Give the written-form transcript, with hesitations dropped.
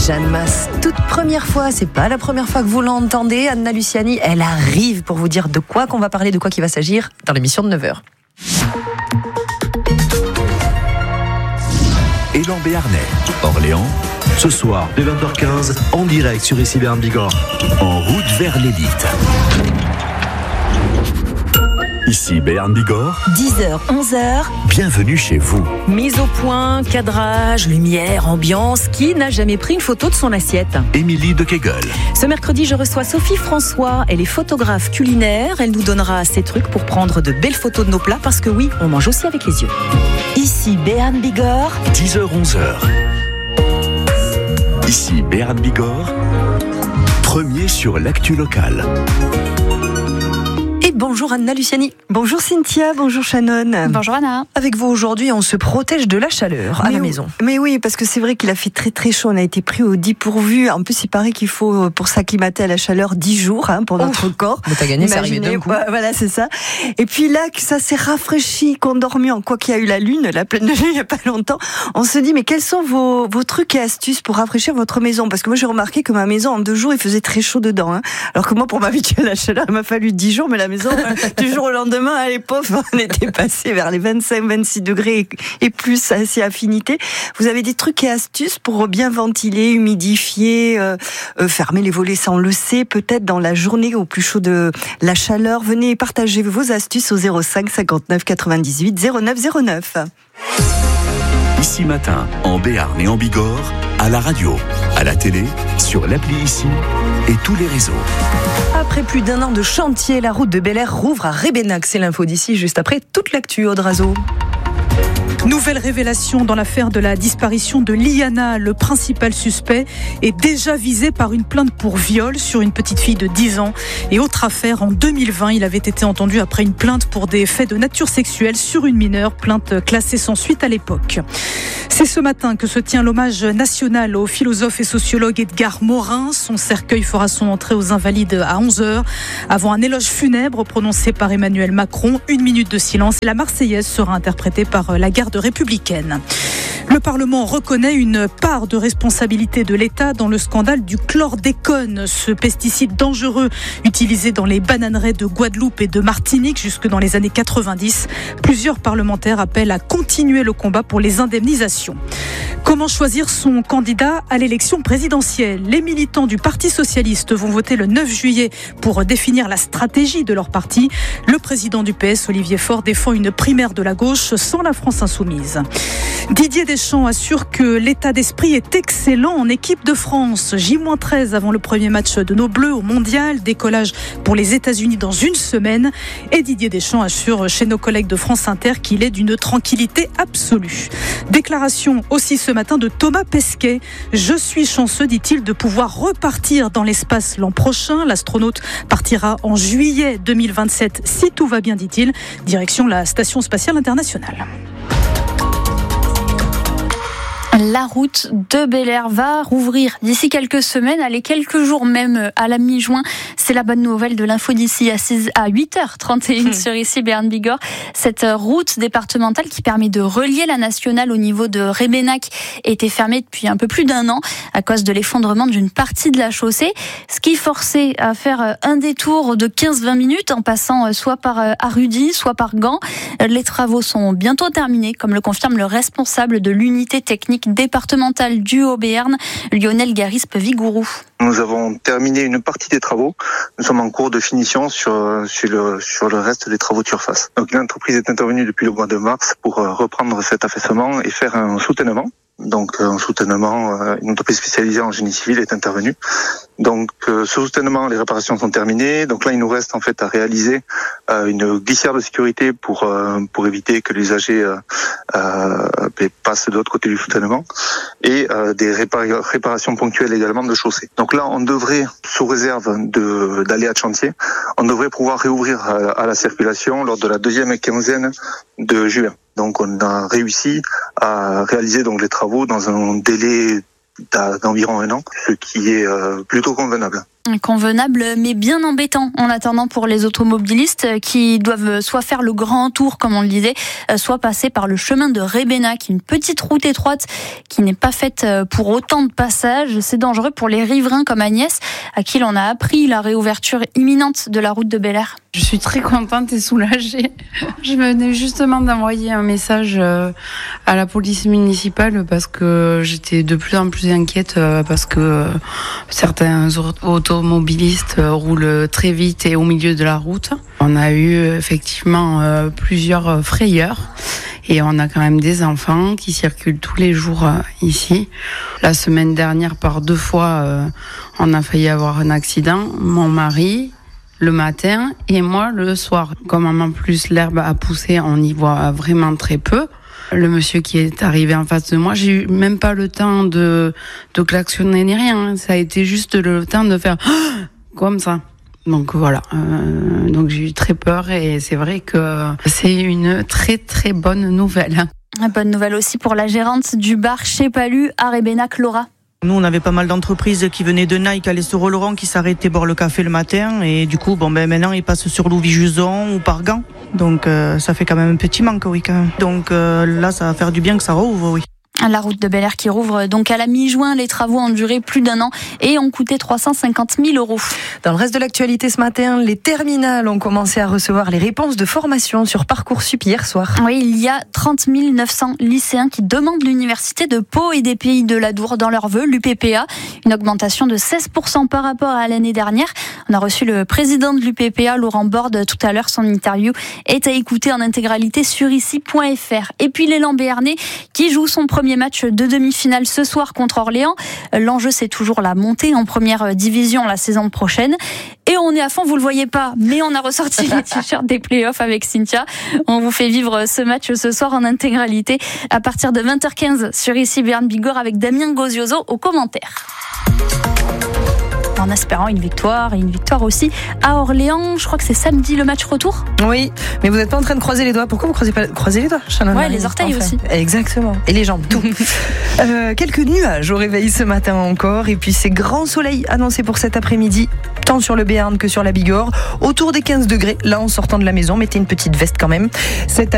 Jeanne Masse, toute première fois, c'est pas la première fois que vous l'entendez, Anna Luciani, elle arrive pour vous dire de quoi qu'on va parler, de quoi qu'il va s'agir dans l'émission de 9h. Élan Béarnais, Orléans, ce soir dès 20h15, en direct sur ici Béarn Bigorre, en route vers l'élite. Ici Béarn Bigorre, 10h, 11h. Bienvenue chez vous. Mise au point, cadrage, lumière, ambiance. Qui n'a jamais pris une photo de son assiette ? Émilie de Kegel. Ce mercredi, je reçois Sophie François. Elle est photographe culinaire. Elle nous donnera ses trucs pour prendre de belles photos de nos plats parce que oui, on mange aussi avec les yeux. Ici Béarn Bigorre, 10h, 11h. Ici Béarn Bigorre, premier sur l'actu locale. Et bonjour Anna Luciani. Bonjour Cynthia, bonjour Shannon. Bonjour Anna. Avec vous aujourd'hui, on se protège de la chaleur à la maison. Mais oui, parce que c'est vrai qu'il a fait très très chaud. On a été pris au dépourvu. En plus, il paraît qu'il faut, pour s'acclimater à la chaleur, 10 jours pour notre corps. Mais t'as gagné, c'est arrivé d'un coup. Voilà, c'est ça. Et puis là, que ça s'est rafraîchi, qu'on dormait en quoi qu'il y a eu la pleine lune il n'y a pas longtemps. On se dit, mais quels sont vos trucs et astuces pour rafraîchir votre maison ? Parce que moi, j'ai remarqué que ma maison, en 2 jours, il faisait très chaud dedans. Alors que moi, pour m'habituer à la chaleur, il m'a fallu 10 jours, mais la maison, du jour au lendemain, allez, pauvre, on était passé vers les 25-26 degrés et plus assez affinité. Vous avez des trucs et astuces pour bien ventiler, humidifier, fermer les volets, ça on le sait, peut-être dans la journée au plus chaud de la chaleur. Venez partager vos astuces au 05 59 98 09 09. Ici matin, en Béarn et en Bigorre, à la radio, à la télé, sur l'appli Ici et tous les réseaux. Après plus d'1 an de chantier, la route de Bel-Air rouvre à Rébénac. C'est l'info d'ici, juste après toute l'actu au Drazo. Nouvelle révélation dans l'affaire de la disparition de Liana. Le principal suspect est déjà visé par une plainte pour viol sur une petite fille de 10 ans. Et autre affaire, en 2020, il avait été entendu après une plainte pour des faits de nature sexuelle sur une mineure, plainte classée sans suite à l'époque. C'est ce matin que se tient l'hommage national au philosophe et sociologue Edgar Morin. Son cercueil fera son entrée aux Invalides à 11h. Avant un éloge funèbre prononcé par Emmanuel Macron, 1 minute de silence et la Marseillaise sera interprétée par la garde républicaine. Le Parlement reconnaît une part de responsabilité de l'État dans le scandale du chlordécone, ce pesticide dangereux utilisé dans les bananeraies de Guadeloupe et de Martinique jusque dans les années 90. Plusieurs parlementaires appellent à continuer le combat pour les indemnisations. Comment choisir son candidat à l'élection présidentielle ? Les militants du Parti socialiste vont voter le 9 juillet pour définir la stratégie de leur parti. Le président du PS, Olivier Faure, défend une primaire de la gauche sans la France insoumise. Didier Deschamps assure que l'état d'esprit est excellent en équipe de France. J-13 avant le premier match de nos Bleus au Mondial, décollage pour les États-Unis dans 1 semaine. Et Didier Deschamps assure chez nos collègues de France Inter qu'il est d'une tranquillité absolue. Déclaration aussi ce matin de Thomas Pesquet. Je suis chanceux, dit-il, de pouvoir repartir dans l'espace l'an prochain. L'astronaute partira en juillet 2027 si tout va bien, dit-il. Direction la Station spatiale internationale. La route de Bel-Air va rouvrir d'ici quelques semaines, allez, quelques jours même à la mi-juin. C'est la bonne nouvelle de l'info d'ici à 8h31 sur ici Béarn Bigorre. Cette route départementale qui permet de relier la nationale au niveau de Rébénac était fermée depuis un peu plus d'1 an à cause de l'effondrement d'une partie de la chaussée. Ce qui forçait à faire un détour de 15-20 minutes en passant soit par Arudy, soit par Gand. Les travaux sont bientôt terminés, comme le confirme le responsable de l'unité technique départementale du Haut-Béarn, Lionel Garispe-Vigourou. Nous avons terminé une partie des travaux. Nous sommes en cours de finition sur le reste des travaux de surface. Donc l'entreprise est intervenue depuis le mois de mars pour reprendre cet affaissement et faire un soutènement. Donc un soutènement, une entreprise spécialisée en génie civil est intervenue. Donc ce soutènement, les réparations sont terminées. Donc là, il nous reste en fait à réaliser une glissière de sécurité pour éviter que l'usager passe de l'autre côté du soutènement, et des réparations ponctuelles également de chaussée. Donc là, on devrait, sous réserve d'aléas de chantier, on devrait pouvoir réouvrir à la circulation lors de la 2e quinzaine de juin. Donc on a réussi à réaliser donc les travaux dans un délai d'environ 1 an, ce qui est plutôt convenable. Convenable mais bien embêtant en attendant pour les automobilistes qui doivent soit faire le grand tour comme on le disait, soit passer par le chemin de Rébénat, qui est une petite route étroite qui n'est pas faite pour autant de passages. C'est dangereux pour les riverains comme Agnès, à qui l'on a appris la réouverture imminente de la route de Bel-Air. Je suis très contente et soulagée. Je venais justement d'envoyer un message à la police municipale parce que j'étais de plus en plus inquiète parce que certains automobilistes roulent très vite et au milieu de la route. On a eu effectivement plusieurs frayeurs et on a quand même des enfants qui circulent tous les jours ici. La semaine dernière, par 2 fois, on a failli avoir un accident. Mon mari le matin et moi le soir. Comme en plus l'herbe a poussé, on y voit vraiment très peu. Le monsieur qui est arrivé en face de moi, j'ai eu même pas le temps de klaxonner ni rien. Ça a été juste le temps de faire comme ça. Donc voilà, donc j'ai eu très peur et c'est vrai que c'est une très très bonne nouvelle. Bonne nouvelle aussi pour la gérante du bar Chez Palu à Rébénac, Laura. Nous, on avait pas mal d'entreprises qui venaient de Naï, qui allaient sur Oloron, qui s'arrêtaient boire le café le matin. Et du coup, maintenant, ils passent sur Louis-Juson ou par Gand. Donc, ça fait quand même un petit manque, oui, quand même. Donc, là, ça va faire du bien que ça rouvre, oui. La route de Bel-Air qui rouvre donc à la mi-juin. Les travaux ont duré plus d'1 an et ont coûté 350 000 €. Dans le reste de l'actualité ce matin, les terminales ont commencé à recevoir les réponses de formation sur Parcoursup hier soir. Oui, il y a 30 900 lycéens qui demandent l'université de Pau et des Pays de l'Adour dans leurs vœux, l'UPPA. Une augmentation de 16% par rapport à l'année dernière. On a reçu le président de l'UPPA, Laurent Borde, tout à l'heure. Son interview est à écouter en intégralité sur ici.fr. Et puis l'élan béarnais qui joue son premier match de demi-finale ce soir contre Orléans. L'enjeu, c'est toujours la montée en première division la saison prochaine. Et on est à fond, vous le voyez pas, mais on a ressorti les t-shirts des playoffs avec Cynthia. On vous fait vivre ce match ce soir en intégralité à partir de 20h15 sur ici Béarn Bigorre avec Damien Gozioso aux commentaires. En espérant une victoire et une victoire aussi à Orléans. Je crois que c'est samedi le match retour. Oui, mais vous n'êtes pas en train de croiser les doigts. Pourquoi vous croisez les doigts, Shannon? Ouais, les orteils aussi. Exactement. Et les jambes, tout. Quelques nuages au réveil ce matin encore. Et puis c'est grand soleil annoncé pour cet après-midi, tant sur le Béarn que sur la Bigorre. Autour des 15 degrés, là en sortant de la maison. Mettez une petite veste quand même.